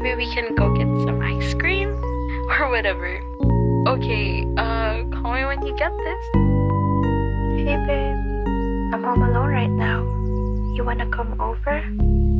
maybe we can go get some ice cream or whatever. Okay, call me when you get this. Hey babe, I'm home alone right now. You wanna come over?